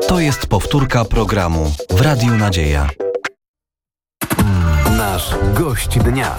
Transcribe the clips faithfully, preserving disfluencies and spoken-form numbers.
To jest powtórka programu w Radiu Nadzieja. Nasz gość dnia.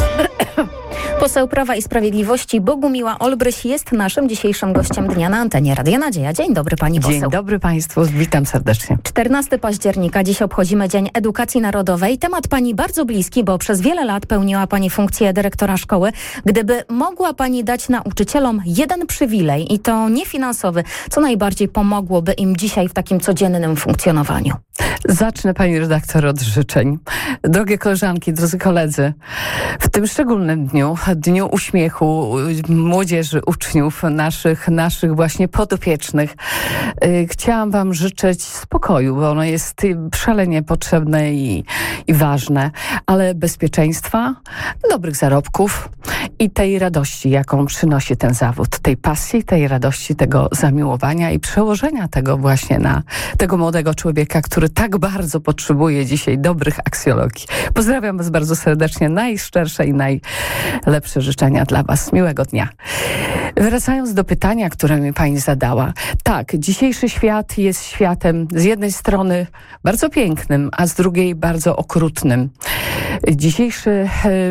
Poseł Prawa i Sprawiedliwości Bogumiła Olbryś jest naszym dzisiejszym gościem dnia na antenie Radia Nadzieja. Dzień dobry, pani poseł. Dzień dobry państwu, witam serdecznie. czternastego października, dziś obchodzimy Dzień Edukacji Narodowej. Temat pani bardzo bliski, bo przez wiele lat pełniła pani funkcję dyrektora szkoły. Gdyby mogła pani dać nauczycielom jeden przywilej, i to niefinansowy, co najbardziej pomogłoby im dzisiaj w takim codziennym funkcjonowaniu? Zacznę, pani redaktor, od życzeń. Drogie koleżanki, drodzy koledzy, w tym szczególnym dniu, Dniu Uśmiechu młodzieży, uczniów, naszych, naszych właśnie podopiecznych, yy, chciałam wam życzyć spokoju, bo ono jest szalenie potrzebne i, i ważne, ale bezpieczeństwa, dobrych zarobków i tej radości, jaką przynosi ten zawód, tej pasji, tej radości, tego zamiłowania i przełożenia tego właśnie na tego młodego człowieka, który tak bardzo potrzebuje dzisiaj dobrych aksjologii. Pozdrawiam was bardzo serdecznie, najszczersze i najlepsze życzenia dla was. Miłego dnia. Wracając do pytania, które mi pani zadała. Tak, dzisiejszy świat jest światem z jednej strony bardzo pięknym, a z drugiej bardzo okrutnym. Dzisiejszy,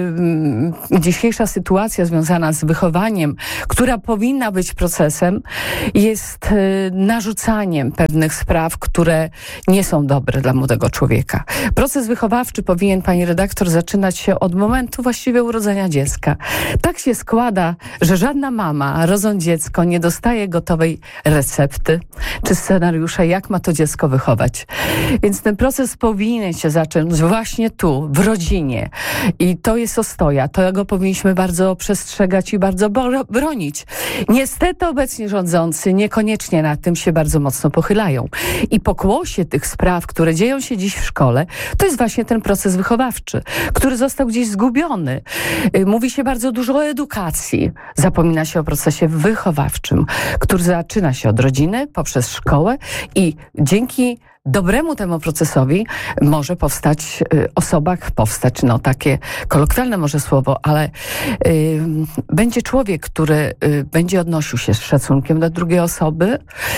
e, dzisiejsza sytuacja związana z wychowaniem, która powinna być procesem, jest e, narzucaniem pewnych spraw, które nie są dobre dla młodego człowieka. Proces wychowawczy powinien, pani redaktor, zaczynać się od momentu właściwie urodzenia dziecka. Tak się składa, że żadna mama, rodząc dziecko, nie dostaje gotowej recepty czy scenariusza, jak ma to dziecko wychować. Więc ten proces powinien się zacząć właśnie tu, w rodzinie. I to jest ostoja. Tego powinniśmy bardzo przestrzegać i bardzo bronić. Niestety obecnie rządzący niekoniecznie nad tym się bardzo mocno pochylają. I pokłosie tych spraw, które dzieją się dziś w szkole, to jest właśnie ten proces wychowawczy, który został gdzieś zgubiony. Mówi się bardzo dużo o edukacji. Zapomina się o procesie wychowawczym, który zaczyna się od rodziny, poprzez szkołę i dzięki dobremu temu procesowi może powstać y, osoba, powstać, no takie kolokwialne może słowo, ale y, będzie człowiek, który y, będzie odnosił się z szacunkiem do drugiej osoby,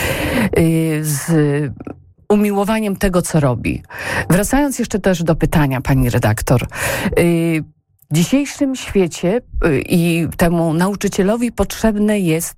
y, z umiłowaniem tego, co robi. Wracając jeszcze też do pytania, pani redaktor, y, w dzisiejszym świecie y, i temu nauczycielowi potrzebny jest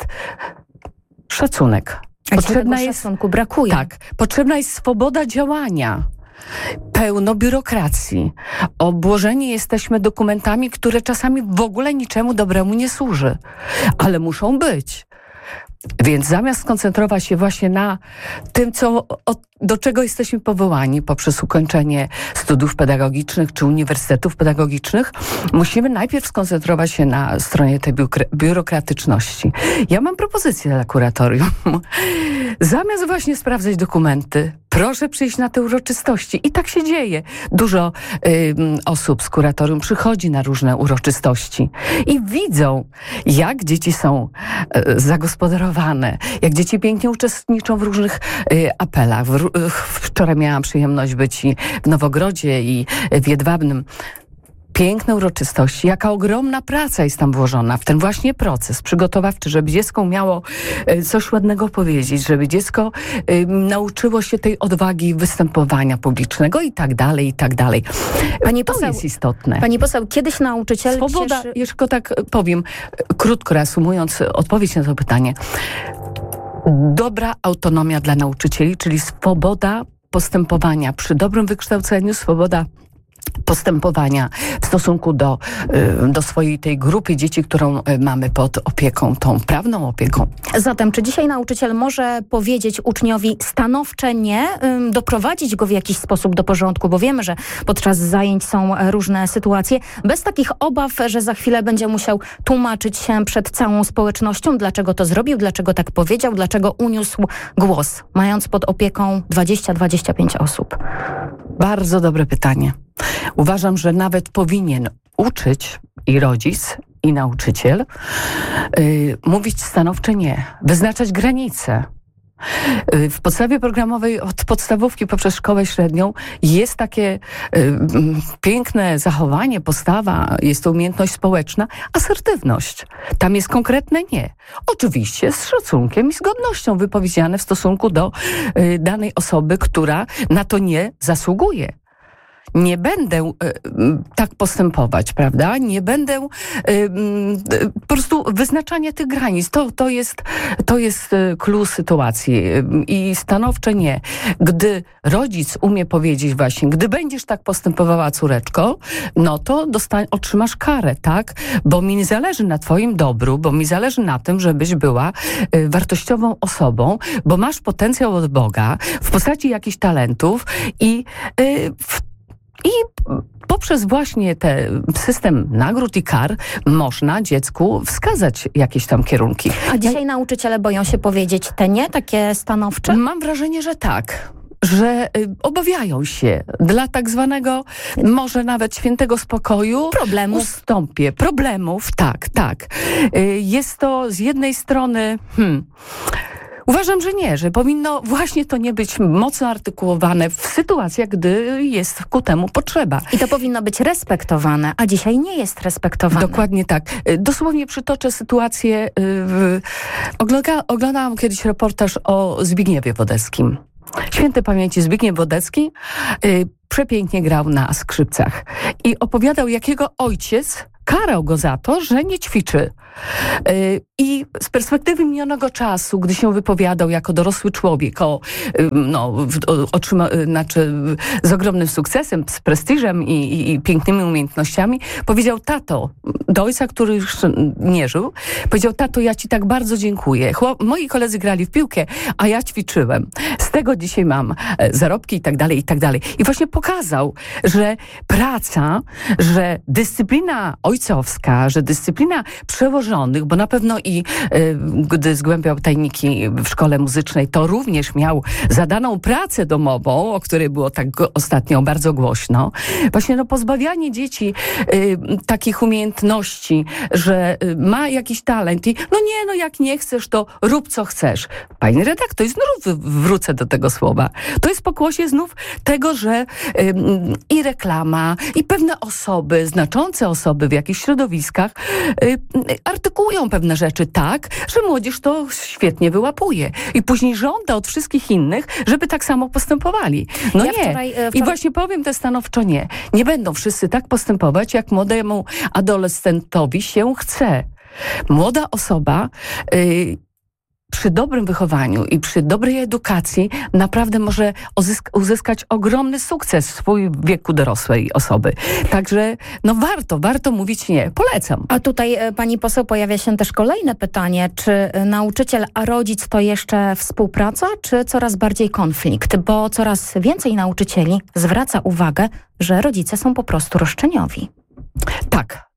szacunek. Potrzebna jest, szacunku brakuje. Tak, potrzebna jest swoboda działania. Pełno biurokracji. Obłożeni jesteśmy dokumentami, które czasami w ogóle niczemu dobremu nie służy. Ale muszą być. Więc zamiast skoncentrować się właśnie na tym, co, o, do czego jesteśmy powołani poprzez ukończenie studiów pedagogicznych czy uniwersytetów pedagogicznych, musimy najpierw skoncentrować się na stronie tej biurokratyczności. Ja mam propozycję dla kuratorium. Zamiast właśnie sprawdzać dokumenty, proszę przyjść na te uroczystości. I tak się dzieje. Dużo y, osób z kuratorium przychodzi na różne uroczystości i widzą, jak dzieci są y, zagospodarowane, jak dzieci pięknie uczestniczą w różnych y, apelach. W, y, wczoraj miałam przyjemność być i w Nowogrodzie i w Jedwabnym. Piękne uroczystości, jaka ogromna praca jest tam włożona w ten właśnie proces przygotowawczy, żeby dziecko umiało coś ładnego powiedzieć, żeby dziecko y, nauczyło się tej odwagi występowania publicznego i tak dalej, i tak dalej. Pani to poseł, jest istotne. Pani poseł, kiedyś nauczyciel Swoboda, cieszy... jeszcze tak powiem, krótko reasumując odpowiedź na to pytanie. Dobra autonomia dla nauczycieli, czyli swoboda postępowania przy dobrym wykształceniu, swoboda postępowania w stosunku do, do swojej tej grupy dzieci, którą mamy pod opieką, tą prawną opieką. Zatem, czy dzisiaj nauczyciel może powiedzieć uczniowi stanowcze nie, doprowadzić go w jakiś sposób do porządku, bo wiemy, że podczas zajęć są różne sytuacje, bez takich obaw, że za chwilę będzie musiał tłumaczyć się przed całą społecznością, dlaczego to zrobił, dlaczego tak powiedział, dlaczego uniósł głos, mając pod opieką dwadzieścia do dwudziestu pięciu osób? Bardzo dobre pytanie. Uważam, że nawet powinien uczyć i rodzic, i nauczyciel yy, mówić stanowcze nie, wyznaczać granice. W podstawie programowej od podstawówki poprzez szkołę średnią jest takie y, piękne zachowanie, postawa, jest to umiejętność społeczna, asertywność. Tam jest konkretne nie. Oczywiście z szacunkiem i z godnością wypowiedziane w stosunku do y, danej osoby, która na to nie zasługuje. Nie będę y, tak postępować, prawda? Nie będę y, y, po prostu wyznaczania tych granic. To, to jest, to jest clue sytuacji y, i stanowcze nie. Gdy rodzic umie powiedzieć właśnie, gdy będziesz tak postępowała, córeczko, no to dostań, otrzymasz karę, tak? Bo mi zależy na twoim dobru, bo mi zależy na tym, żebyś była y, wartościową osobą, bo masz potencjał od Boga w postaci jakichś talentów i y, w I poprzez właśnie ten system nagród i kar można dziecku wskazać jakieś tam kierunki. A dzisiaj nauczyciele boją się powiedzieć te nie, takie stanowcze? Mam wrażenie, że tak. Że y, obawiają się dla tak zwanego, może nawet świętego spokoju. Problemów. Ustąpię. Problemów, tak, tak. Y, jest to z jednej strony... Hmm, Uważam, że nie, że powinno właśnie to nie być mocno artykułowane w sytuacjach, gdy jest ku temu potrzeba. I to powinno być respektowane, a dzisiaj nie jest respektowane. Dokładnie tak. Dosłownie przytoczę sytuację. W... Ogląda, oglądałam kiedyś reportaż o Zbigniewie Wodeckim. Świętej pamięci Zbigniew Wodecki y, przepięknie grał na skrzypcach i opowiadał, jakiego ojciec karał go za to, że nie ćwiczy. Yy, I z perspektywy minionego czasu, gdy się wypowiadał jako dorosły człowiek, o, yy, no, otrzyma, yy, znaczy, z ogromnym sukcesem, z prestiżem i, i, i pięknymi umiejętnościami, powiedział: tato, do ojca, który już nie żył, powiedział: tato, ja ci tak bardzo dziękuję. Chłop, moi koledzy grali w piłkę, a ja ćwiczyłem. Z tego dzisiaj mam e, zarobki i tak dalej, i tak dalej. I właśnie pokazał, że praca, że dyscyplina ojcowska, że dyscyplina przełożonych, bo na pewno i y, gdy zgłębiał tajniki w szkole muzycznej, to również miał zadaną pracę domową, o której było tak ostatnio bardzo głośno. Właśnie no, pozbawianie dzieci y, takich umiejętności, że y, ma jakiś talent i no nie, no jak nie chcesz, to rób co chcesz. Pani redaktor, i znów wrócę do tego słowa. To jest pokłosie znów tego, że y, i reklama, i pewne osoby, znaczące osoby w jakichś środowiskach y, artykułują pewne rzeczy tak, że młodzież to świetnie wyłapuje. I później żąda od wszystkich innych, żeby tak samo postępowali. No ja nie. Wczoraj, wczoraj... I właśnie powiem to stanowczo nie. Nie będą wszyscy tak postępować, jak młodemu adolescentowi się chce. Młoda osoba... Yy, przy dobrym wychowaniu i przy dobrej edukacji naprawdę może uzysk- uzyskać ogromny sukces w swój wieku dorosłej osoby. Także no warto, warto mówić nie. Polecam. A tutaj e, pani poseł pojawia się też kolejne pytanie. Czy e, nauczyciel a rodzic to jeszcze współpraca, czy coraz bardziej konflikt? Bo coraz więcej nauczycieli zwraca uwagę, że rodzice są po prostu roszczeniowi. Tak.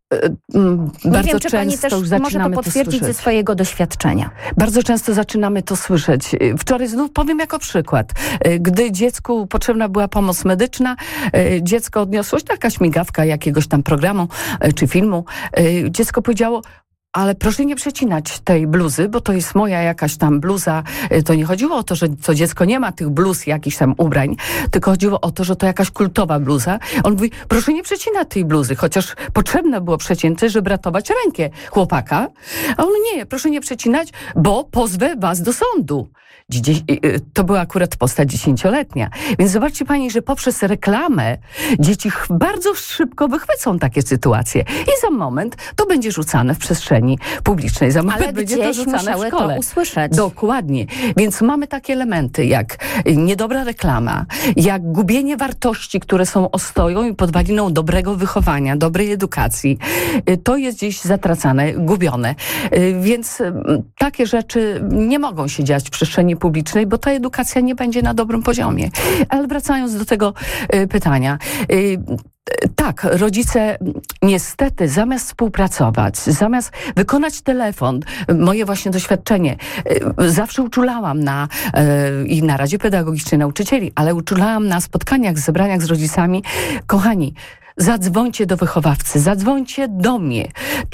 Bardzo Nie wiem, czy pani często też już może zaczynamy to potwierdzić to ze swojego doświadczenia. Bardzo często zaczynamy to słyszeć. Wczoraj znów powiem jako przykład. Gdy dziecku potrzebna była pomoc medyczna, dziecko odniosło się, taka śmigawka jakiegoś tam programu czy filmu, dziecko powiedziało: ale proszę nie przecinać tej bluzy, bo to jest moja jakaś tam bluza. To nie chodziło o to, że to dziecko nie ma tych bluz, jakichś tam ubrań, tylko chodziło o to, że to jakaś kultowa bluza. On mówi: proszę nie przecinać tej bluzy, chociaż potrzebne było przecięcie, żeby ratować rękę chłopaka. A on: nie, proszę nie przecinać, bo pozwę was do sądu. To była akurat postać dziesięcioletnia. Więc zobaczcie pani, że poprzez reklamę dzieci bardzo szybko wychwycą takie sytuacje. I za moment to będzie rzucane w przestrzeni publicznej. Za moment Ale będzie to rzucane w szkole. To usłyszeć. Dokładnie. Więc mamy takie elementy jak niedobra reklama, jak gubienie wartości, które są ostoją i podwaliną dobrego wychowania, dobrej edukacji. To jest gdzieś zatracane, gubione. Więc takie rzeczy nie mogą się dziać w przestrzeni publicznej, bo ta edukacja nie będzie na dobrym poziomie. Ale wracając do tego y, pytania. Y, Tak, rodzice niestety zamiast współpracować, zamiast wykonać telefon, moje właśnie doświadczenie, zawsze uczulałam na i na Radzie Pedagogicznej Nauczycieli, ale uczulałam na spotkaniach, zebraniach z rodzicami: kochani, zadzwońcie do wychowawcy, zadzwońcie do mnie. Czy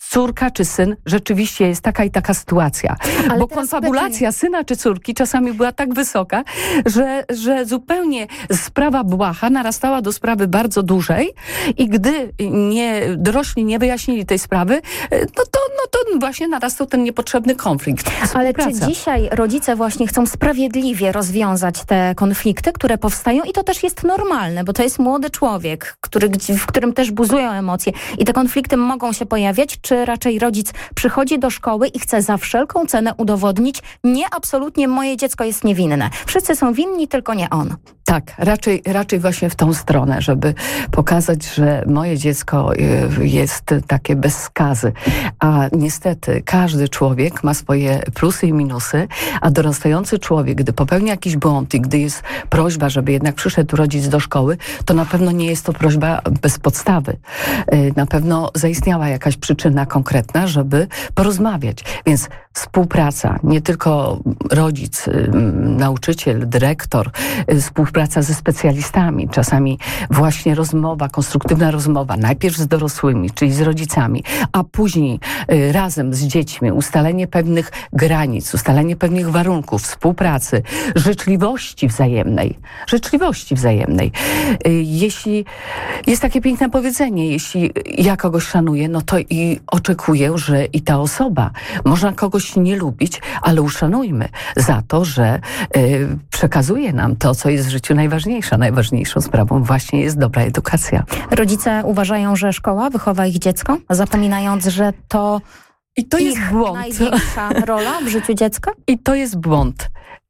córka czy syn, rzeczywiście jest taka i taka sytuacja. Ale Bo teraz konfabulacja syna czy córki czasami była tak wysoka, że, że zupełnie sprawa błaha narastała do sprawy bardzo dużej i gdy nie, dorośli nie wyjaśnili tej sprawy, no to, no to właśnie narastał ten niepotrzebny konflikt. Ale czy dzisiaj rodzice właśnie chcą sprawiedliwie rozwiązać te konflikty, które powstają i to też jest normalne, bo to jest młody człowiek, który, w którym też buzują emocje i te konflikty mogą się pojawiać, czy raczej rodzic przychodzi do szkoły i chce za wszelką cenę udowodnić, nie, absolutnie moje dziecko jest niewinne. Wszyscy są winni, tylko nie on. Tak, raczej, raczej właśnie w tą stronę, żeby pokazać, że moje dziecko jest takie bez skazy. A niestety każdy człowiek ma swoje plusy i minusy, a dorastający człowiek, gdy popełnia jakiś błąd i gdy jest prośba, żeby jednak przyszedł rodzic do szkoły, to na pewno nie jest to prośba bez podstawy. Na pewno zaistniała jakaś przyczyna konkretna, żeby porozmawiać. Więc współpraca, nie tylko rodzic, nauczyciel, dyrektor, współpraca ze specjalistami, czasami właśnie rozmowa, konstruktywna rozmowa, najpierw z dorosłymi, czyli z rodzicami, a później y, razem z dziećmi, ustalenie pewnych granic, ustalenie pewnych warunków współpracy, życzliwości wzajemnej. Życzliwości wzajemnej. Y, jeśli jest takie piękne powiedzenie, jeśli ja kogoś szanuję, no to i oczekuję, że i ta osoba, można kogoś nie lubić, ale uszanujmy za to, że y, przekazuje nam to, co jest w życiu najważniejsze. Najważniejszą sprawą właśnie jest dobra edukacja. Rodzice uważają, że szkoła wychowa ich dziecko, zapominając, że to, I to jest ich błąd. największa rola w życiu dziecka? I to jest błąd.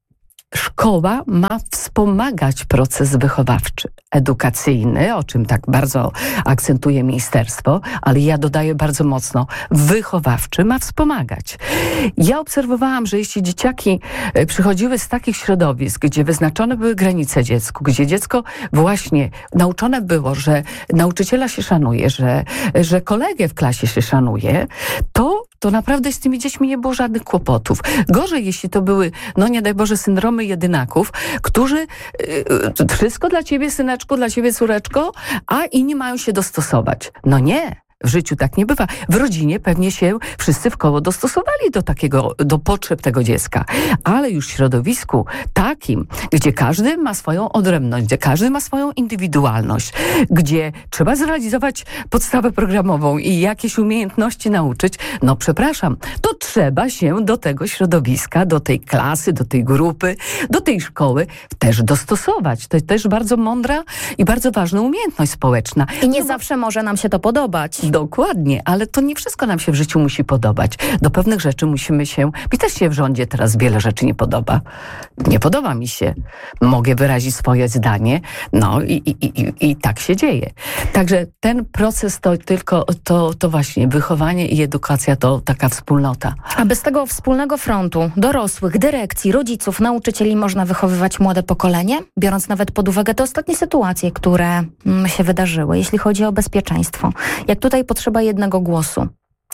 Szkoła ma wspomagać proces wychowawczy, edukacyjny, o czym tak bardzo akcentuje ministerstwo, ale ja dodaję bardzo mocno, wychowawczy ma wspomagać. Ja obserwowałam, że jeśli dzieciaki przychodziły z takich środowisk, gdzie wyznaczone były granice dziecku, gdzie dziecko właśnie nauczone było, że nauczyciela się szanuje, że, że kolegę w klasie się szanuje, to to naprawdę z tymi dziećmi nie było żadnych kłopotów. Gorzej, jeśli to były, no nie daj Boże, syndromy jedynaków, którzy yy, wszystko dla ciebie, syneczku, dla ciebie, córeczko, a inni mają się dostosować. No nie. W życiu tak nie bywa. W rodzinie pewnie się wszyscy wkoło dostosowali do takiego, do potrzeb tego dziecka. Ale już w środowisku takim, gdzie każdy ma swoją odrębność, gdzie każdy ma swoją indywidualność, gdzie trzeba zrealizować podstawę programową i jakieś umiejętności nauczyć, no przepraszam, to trzeba się do tego środowiska, do tej klasy, do tej grupy, do tej szkoły też dostosować. To jest też bardzo mądra i bardzo ważna umiejętność społeczna. I nie no, zawsze może nam się to podobać. Dokładnie, ale to nie wszystko nam się w życiu musi podobać. Do pewnych rzeczy musimy się... Mi też się w rządzie teraz wiele rzeczy nie podoba. Nie podoba mi się. Mogę wyrazić swoje zdanie, no i, i, i, i tak się dzieje. Także ten proces to tylko, to, to właśnie wychowanie i edukacja to taka wspólnota. A bez tego wspólnego frontu dorosłych, dyrekcji, rodziców, nauczycieli można wychowywać młode pokolenie? Biorąc nawet pod uwagę te ostatnie sytuacje, które mm, się wydarzyły, jeśli chodzi o bezpieczeństwo. Jak tutaj potrzeba jednego głosu.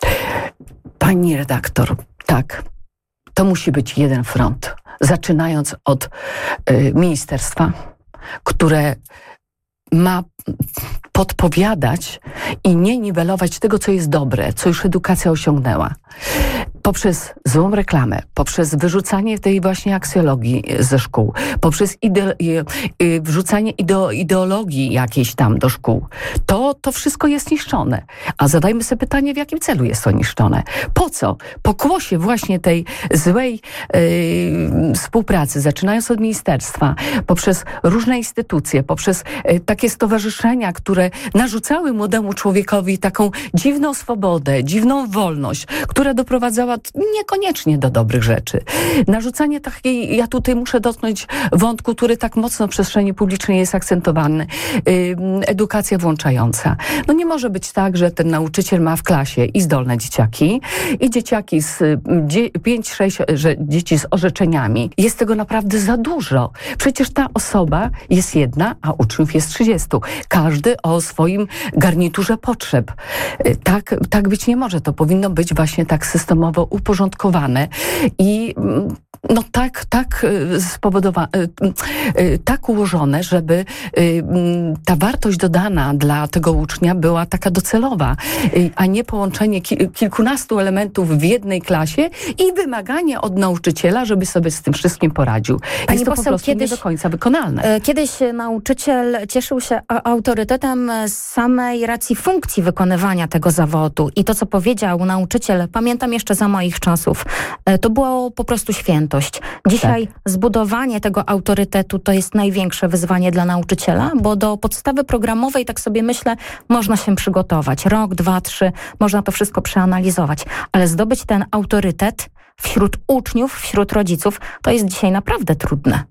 Pani redaktor, tak, to musi być jeden front. Zaczynając od y, ministerstwa, które ma podpowiadać i nie niwelować tego, co jest dobre, co już edukacja osiągnęła. Poprzez złą reklamę, poprzez wyrzucanie tej właśnie aksjologii ze szkół, poprzez ide- wrzucanie ideo- ideologii jakiejś tam do szkół. To, to wszystko jest niszczone. A zadajmy sobie pytanie, w jakim celu jest to niszczone? Po co? Pokłosie właśnie tej złej yy, współpracy, zaczynając od ministerstwa, poprzez różne instytucje, poprzez yy, takie stowarzyszenia, które narzucały młodemu człowiekowi taką dziwną swobodę, dziwną wolność, która doprowadzała niekoniecznie do dobrych rzeczy. Narzucanie takiej, ja tutaj muszę dotknąć wątku, który tak mocno w przestrzeni publicznej jest akcentowany. Yy, edukacja włączająca. No nie może być tak, że ten nauczyciel ma w klasie i zdolne dzieciaki, i dzieciaki z pięć sześć że dzieci z orzeczeniami. Jest tego naprawdę za dużo. Przecież ta osoba jest jedna, a uczniów jest trzydziestu. Każdy o swoim garniturze potrzeb. Yy, tak, tak być nie może. To powinno być właśnie tak systemowo słowo uporządkowane i no tak, tak spowodowane, tak ułożone, żeby ta wartość dodana dla tego ucznia była taka docelowa, a nie połączenie kilkunastu elementów w jednej klasie i wymaganie od nauczyciela, żeby sobie z tym wszystkim poradził. Pani Jest to poseł, po prostu kiedyś, nie do końca wykonalne. Kiedyś nauczyciel cieszył się autorytetem z samej racji funkcji wykonywania tego zawodu i to, co powiedział nauczyciel, pamiętam jeszcze za moich czasów, to było po prostu świętość. Dzisiaj tak. Zbudowanie tego autorytetu to jest największe wyzwanie dla nauczyciela, bo do podstawy programowej, tak sobie myślę, można się przygotować. Rok, dwa, trzy, można to wszystko przeanalizować, ale zdobyć ten autorytet wśród uczniów, wśród rodziców, to jest dzisiaj naprawdę trudne.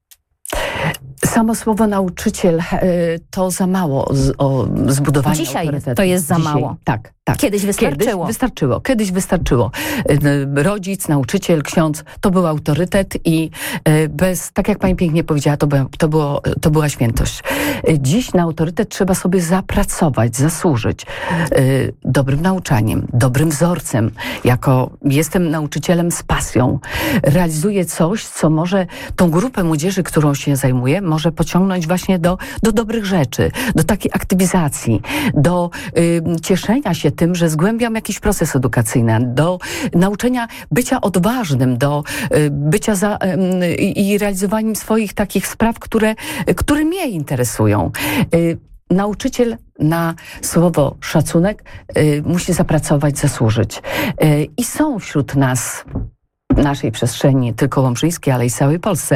Samo słowo nauczyciel to za mało z, o zbudowanie Dzisiaj autorytetu. To jest za Dzisiaj, mało. Tak, tak. Kiedyś wystarczyło. Kiedyś wystarczyło. Kiedyś wystarczyło. Rodzic, nauczyciel, ksiądz, to był autorytet i bez, tak jak pani pięknie powiedziała, to, było, to, było, to była świętość. Dziś na autorytet trzeba sobie zapracować, zasłużyć dobrym nauczaniem, dobrym wzorcem. Jako jestem nauczycielem z pasją. Realizuję coś, co może tą grupę młodzieży, którą się zajmuję, może pociągnąć właśnie do, do dobrych rzeczy, do takiej aktywizacji, do y, cieszenia się tym, że zgłębiam jakiś proces edukacyjny, do nauczenia bycia odważnym, do y, bycia za, y, i realizowaniem swoich takich spraw, które, które mnie interesują. Y, Nauczyciel na słowo szacunek y, musi zapracować, zasłużyć. Y, I są wśród nas naszej przestrzeni, nie tylko łomżyńskiej, ale i całej Polsce.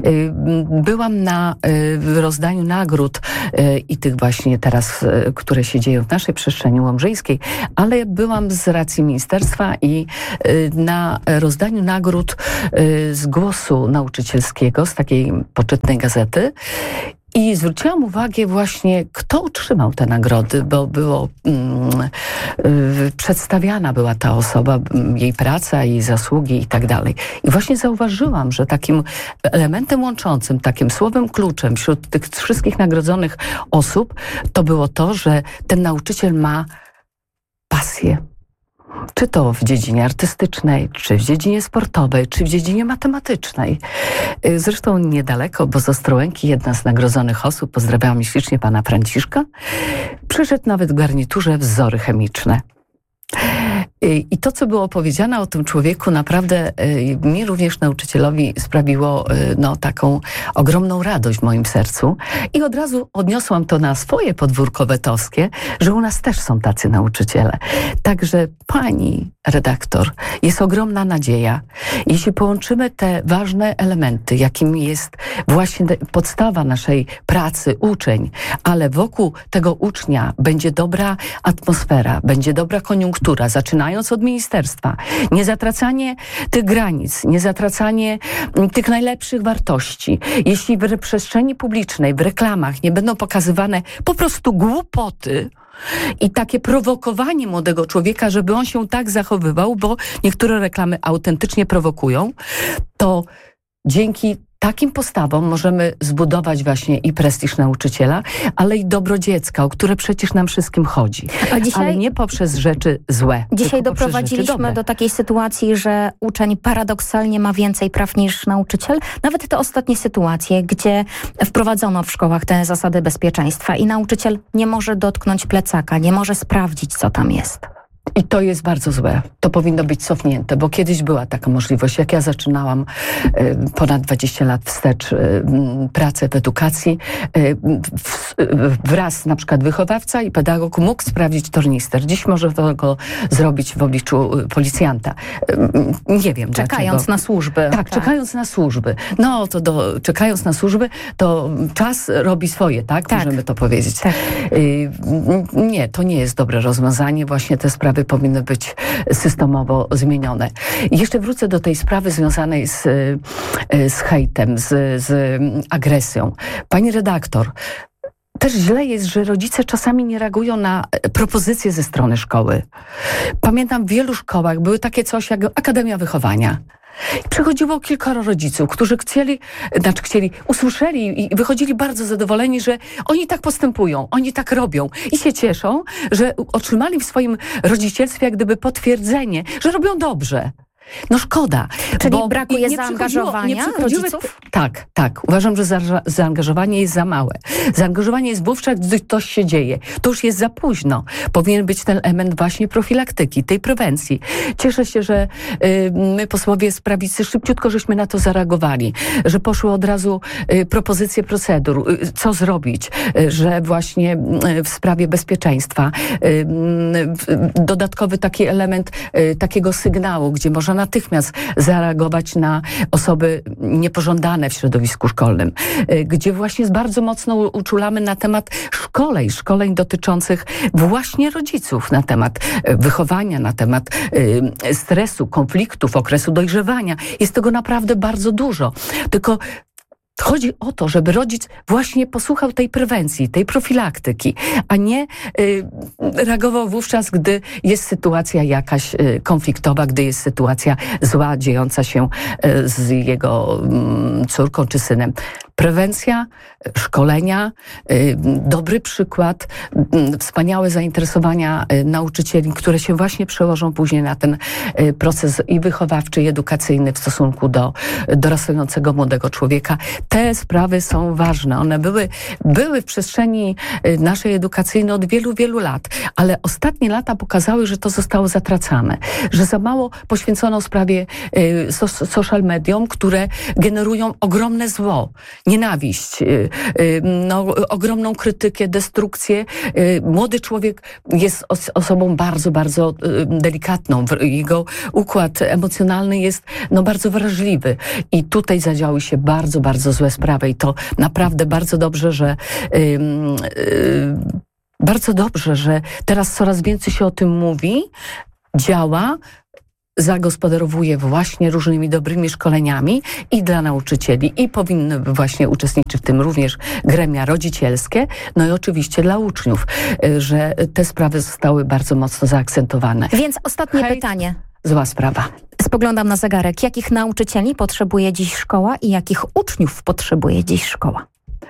Byłam na rozdaniu nagród i tych właśnie teraz, które się dzieją w naszej przestrzeni łomżyńskiej, ale byłam z racji ministerstwa i na rozdaniu nagród z Głosu Nauczycielskiego, z takiej poczytnej gazety. I zwróciłam uwagę właśnie, kto otrzymał te nagrody, bo było mm, y, przedstawiana była ta osoba, jej praca, jej zasługi i tak dalej. I właśnie zauważyłam, że takim elementem łączącym, takim słowem kluczem wśród tych wszystkich nagrodzonych osób, to było to, że ten nauczyciel ma pasję. Czy to w dziedzinie artystycznej, czy w dziedzinie sportowej, czy w dziedzinie matematycznej. Zresztą niedaleko, bo z Ostrołęki jedna z nagrodzonych osób, pozdrawiam ślicznie pana Franciszka, przyszedł nawet w garniturze wzory chemiczne. I to, co było powiedziane o tym człowieku, naprawdę mi również nauczycielowi sprawiło no, taką ogromną radość w moim sercu. I od razu odniosłam to na swoje podwórko wetowskie, że u nas też są tacy nauczyciele. Także pani redaktor, jest ogromna nadzieja. Jeśli połączymy te ważne elementy, jakim jest właśnie podstawa naszej pracy, uczeń, ale wokół tego ucznia będzie dobra atmosfera, będzie dobra koniunktura, zaczynając od ministerstwa. Nie zatracanie tych granic, nie zatracanie tych najlepszych wartości. Jeśli w przestrzeni publicznej, w reklamach nie będą pokazywane po prostu głupoty, i takie prowokowanie młodego człowieka, żeby on się tak zachowywał, bo niektóre reklamy autentycznie prowokują, to dzięki takim postawom możemy zbudować właśnie i prestiż nauczyciela, ale i dobro dziecka, o które przecież nam wszystkim chodzi. A dzisiaj, ale nie poprzez rzeczy złe. Dzisiaj doprowadziliśmy do takiej sytuacji, że uczeń paradoksalnie ma więcej praw niż nauczyciel. Nawet te ostatnie sytuacje, gdzie wprowadzono w szkołach te zasady bezpieczeństwa i nauczyciel nie może dotknąć plecaka, nie może sprawdzić, co tam jest. I to jest bardzo złe. To powinno być cofnięte, bo kiedyś była taka możliwość. Jak ja zaczynałam y, ponad dwadzieścia lat wstecz y, pracę w edukacji, y, w, wraz na przykład wychowawca i pedagog mógł sprawdzić tornister. Dziś może to go zrobić w obliczu policjanta. Y, nie wiem Czekając dlaczego. na służby. Tak, tak, czekając na służby. No to do, czekając na służby, to czas robi swoje, tak? tak. Możemy to powiedzieć. Tak. Y, nie, to nie jest dobre rozwiązanie. Właśnie te sprawy powinny być systemowo zmienione. I jeszcze wrócę do tej sprawy związanej z, z hejtem, z, z agresją. Pani redaktor, też źle jest, że rodzice czasami nie reagują na propozycje ze strony szkoły. Pamiętam w wielu szkołach były takie coś jak Akademia Wychowania. Przychodziło kilkoro rodziców, którzy chcieli, znaczy chcieli, usłyszeli i wychodzili bardzo zadowoleni, że oni tak postępują, oni tak robią i się cieszą, że otrzymali w swoim rodzicielstwie jak gdyby potwierdzenie, że robią dobrze. No szkoda. Czyli bo brakuje nie zaangażowania nie przychodziły- rodziców? Tak, tak. Uważam, że za, zaangażowanie jest za małe. Zaangażowanie jest wówczas, gdy coś się dzieje. To już jest za późno. Powinien być ten element właśnie profilaktyki, tej prewencji. Cieszę się, że y, my posłowie z prawicy szybciutko żeśmy na to zareagowali, że poszły od razu y, propozycje procedur, y, co zrobić, y, że właśnie y, w sprawie bezpieczeństwa y, y, dodatkowy taki element y, takiego sygnału, gdzie można natychmiast zareagować na osoby niepożądane w środowisku szkolnym, gdzie właśnie bardzo mocno uczulamy na temat szkoleń, szkoleń dotyczących właśnie rodziców, na temat wychowania, na temat y, stresu, konfliktów, okresu dojrzewania. Jest tego naprawdę bardzo dużo. Tylko chodzi o to, żeby rodzic właśnie posłuchał tej prewencji, tej profilaktyki, a nie y, reagował wówczas, gdy jest sytuacja jakaś y, konfliktowa, gdy jest sytuacja zła, dziejąca się y, z jego y, córką czy synem. Prewencja, szkolenia, y, dobry przykład, y, wspaniałe zainteresowania y, nauczycieli, które się właśnie przełożą później na ten y, proces i wychowawczy, i edukacyjny w stosunku do dorastającego młodego człowieka. Te sprawy są ważne. One były, były w przestrzeni y, naszej edukacyjnej od wielu, wielu lat, ale ostatnie lata pokazały, że to zostało zatracane, że za mało poświęcono sprawie y, so, social mediom, które generują ogromne zło, nienawiść, y, y, no, ogromną krytykę, destrukcję. Y, młody człowiek jest os- osobą bardzo, bardzo y, delikatną. W- Jego układ emocjonalny jest no, bardzo wrażliwy. I tutaj zadziały się bardzo, bardzo złe sprawy. I to naprawdę bardzo dobrze, że y, y, bardzo dobrze, że teraz coraz więcej się o tym mówi, działa, zagospodarowuje właśnie różnymi dobrymi szkoleniami i dla nauczycieli, i powinny właśnie uczestniczyć w tym również gremia rodzicielskie, no i oczywiście dla uczniów, że te sprawy zostały bardzo mocno zaakcentowane. Więc ostatnie Hejt. pytanie. Zła sprawa. Spoglądam na zegarek. Jakich nauczycieli potrzebuje dziś szkoła i jakich uczniów potrzebuje dziś szkoła?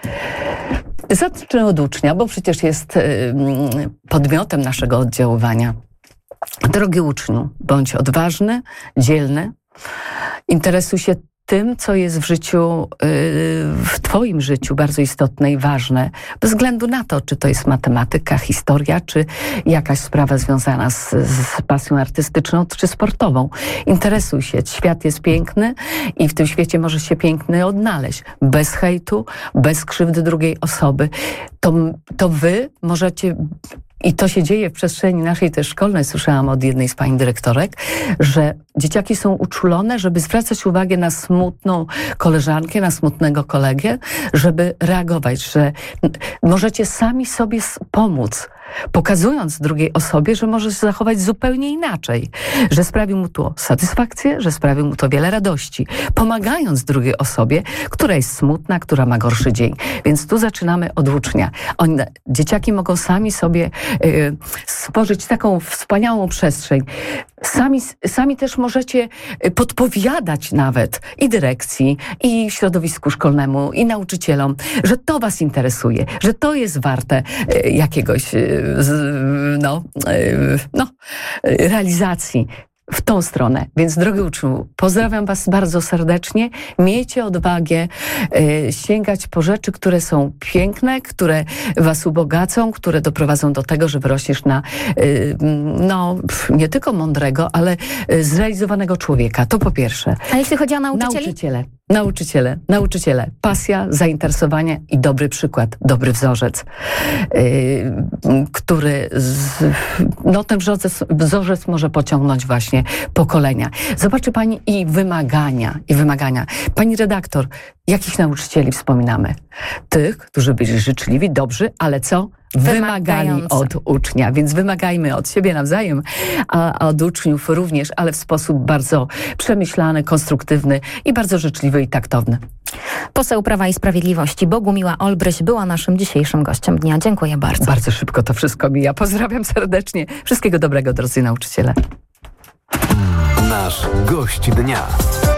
Zacznę od ucznia, bo przecież jest y, podmiotem naszego oddziaływania. Drogi uczniu, bądź odważny, dzielny, interesuj się tym, co jest w życiu, w twoim życiu bardzo istotne i ważne, bez względu na to, czy to jest matematyka, historia, czy jakaś sprawa związana z, z pasją artystyczną, czy sportową. Interesuj się. Świat jest piękny i w tym świecie możesz się piękny odnaleźć. Bez hejtu, bez krzywdy drugiej osoby. To, to wy możecie... I to się dzieje w przestrzeni naszej też szkolnej. Słyszałam od jednej z pani dyrektorek, że dzieciaki są uczulone, żeby zwracać uwagę na smutną koleżankę, na smutnego kolegę, żeby reagować, że możecie sami sobie pomóc, pokazując drugiej osobie, że może się zachować zupełnie inaczej, że sprawi mu to satysfakcję, że sprawi mu to wiele radości, pomagając drugiej osobie, która jest smutna, która ma gorszy dzień. Więc tu zaczynamy od ucznia. One, dzieciaki mogą sami sobie y, stworzyć taką wspaniałą przestrzeń. Sami, sami też możecie podpowiadać nawet i dyrekcji, i środowisku szkolnemu, i nauczycielom, że to was interesuje, że to jest warte y, jakiegoś y, no, no, realizacji w tą stronę. Więc drogi uczniu, pozdrawiam was bardzo serdecznie. Miejcie odwagę e, sięgać po rzeczy, które są piękne, które was ubogacą, które doprowadzą do tego, że wyrośniesz na e, no, nie tylko mądrego, ale zrealizowanego człowieka. To po pierwsze. A jeśli chodzi o nauczycieli? Nauczyciele. Nauczyciele, nauczyciele, pasja, zainteresowanie i dobry przykład, dobry wzorzec, yy, który, z, no ten wzorzec, wzorzec może pociągnąć właśnie pokolenia. Zobaczy pani i wymagania, i wymagania. Pani redaktor, jakich nauczycieli wspominamy? Tych, którzy byli życzliwi, dobrzy, ale co? wymagali Wymagające. od ucznia, więc wymagajmy od siebie nawzajem, a od uczniów również, ale w sposób bardzo przemyślany, konstruktywny i bardzo życzliwy i taktowny. Poseł Prawa i Sprawiedliwości Bogumiła Olbryś była naszym dzisiejszym gościem dnia. Dziękuję bardzo. Bardzo szybko to wszystko mija. Pozdrawiam serdecznie. Wszystkiego dobrego, drodzy nauczyciele. Nasz gość dnia.